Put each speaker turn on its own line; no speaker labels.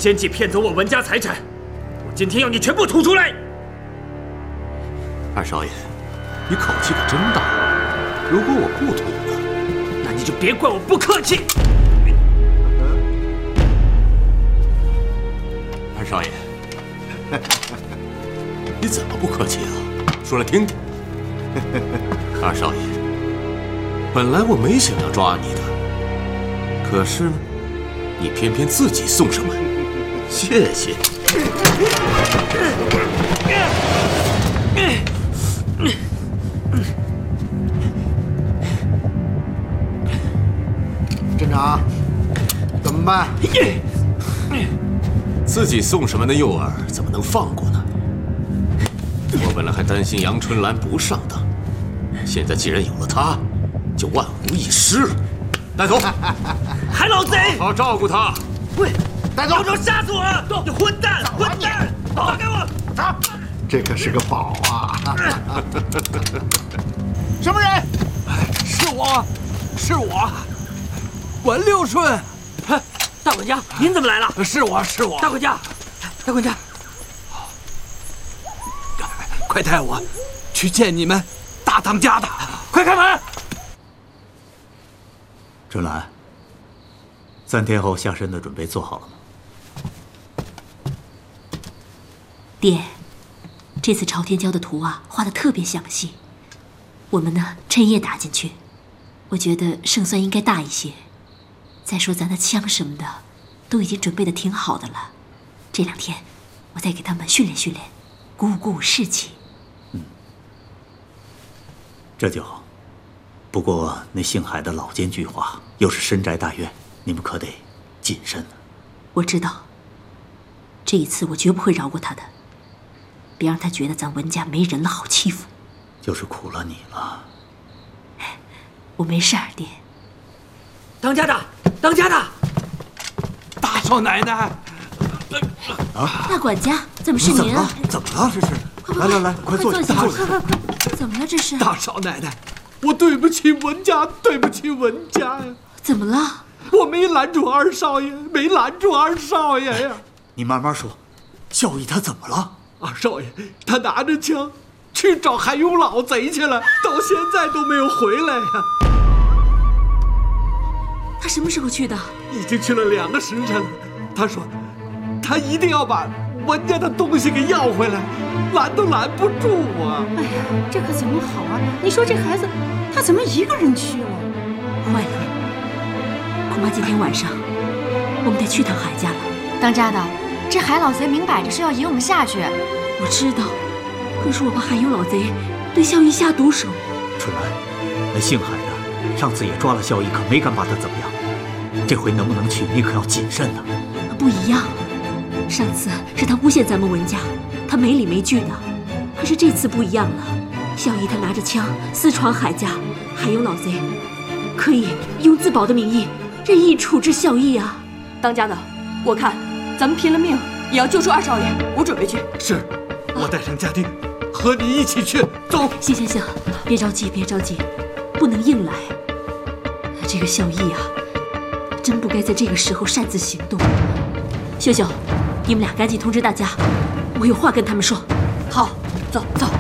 奸计骗走我文家财产，我今天要你全部吐出来！
二少爷，你口气可真大。如果我不吐呢？
那你就别怪我不客气。
二少爷，你怎么不客气啊？说来听听。二少爷，本来我没想要抓你的，可是呢，你偏偏自己送上门，谢谢。
镇长，怎么办？
自己送上门的诱饵怎么能放过呢？我本来还担心杨春兰不上当，现在既然有了她，就万无一失了。带走！
海老贼，
好好照顾她。
喂，
带走！
要杀死我！你混蛋！混蛋！放开我！
走！这可是个宝啊！什么人？
是我，文六顺。
大管家，您怎么来了？
是我。
大管家，
快带我去见你们大当家的！
快开门！
春兰，3天后下山的准备做好了吗？
爹，这次朝天椒的图啊画得特别详细，我们呢趁夜打进去，我觉得胜算应该大一些。再说咱的枪什么的，都已经准备得挺好的了。这2天，我再给他们训练训练，鼓舞士气。
这就好。不过那姓海的老奸巨猾，又是深宅大院，你们可得谨慎呢。
我知道，这一次我绝不会饶过他的，别让他觉得咱文家没人了，好欺负。
就是苦了你了。
我没事儿，爹。
当家的，
大少奶奶，
大管家，怎么是您啊？
怎么了？这是？来，快坐下，
快！怎么了这是？
大少奶奶，我对不起文家呀！
怎么了？
我没拦住二少爷呀！
你慢慢说，孝义他怎么了？
二少爷他拿着枪去找韩勇老贼去了，到现在都没有回来呀！
他什么时候去的？
已经去了2个时辰了。他说，他一定要把文家的东西给要回来，拦都拦不住啊！
哎呀，这可怎么好啊？你说这孩子，他怎么一个人去了？
坏了，恐怕今天晚上我们得去趟海家了。
当家的，这海老贼明摆着是要引我们下去。
我知道，可是我怕海有老贼对孝义下毒手。
春兰，那姓海的上次也抓了孝义，可没敢把他怎么样。这回能不能去，你可要谨慎呐。
不一样，上次是他诬陷咱们文家，他没理没据的。可是这次不一样了，孝义他拿着枪私闯海家，还有老贼可以用自保的名义任意处置孝义啊。
当家的，我看咱们拼了命也要救出二少爷，我准备去。
是，我带上家丁和你一起去。走。
行，别着急，不能硬来。这个孝义啊，真不该在这个时候擅自行动。秀秀，你们俩赶紧通知大家，我有话跟他们说。
好，走。